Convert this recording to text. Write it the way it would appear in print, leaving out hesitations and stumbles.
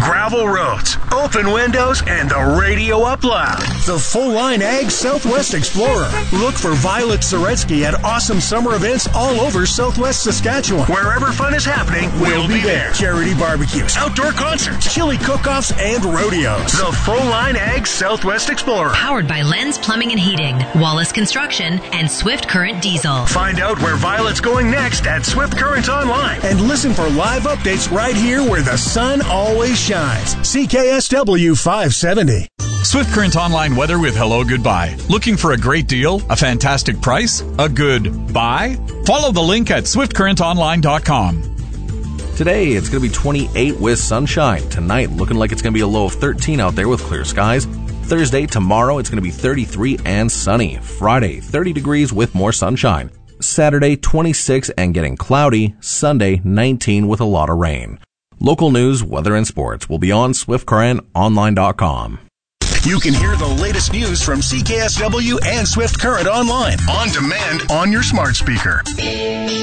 gravel roads, open windows, and the radio up loud. The full-line Ag Southwest Explorer. Look for Violet Zaretsky at awesome summer events all over Southwest Saskatchewan. Wherever fun is happening, we'll be there. Charity barbecues, outdoor concerts, chili cook-offs, and rodeos. The full-line Ag Southwest Explorer. Powered by Lens Plumbing and Heating, Wallace Construction, and Swift Current Diesel. Find out where Violet's going next at Swift Current Online. And listen for live updates right here where the sun always shines. CKSW 570. Swift Current Online weather with hello goodbye. Looking for a great deal? A fantastic price? A good buy? Follow the link at swiftcurrentonline.com. Today, it's going to be 28 with sunshine. Tonight, looking like it's going to be a low of 13 out there with clear skies. Thursday, tomorrow, it's going to be 33 and sunny. Friday, 30 degrees with more sunshine. Saturday, 26 and getting cloudy. Sunday, 19 with a lot of rain. Local news, weather, and sports will be on swiftcurrentonline.com. You can hear the latest news from CKSW and Swift Current Online on demand on your smart speaker.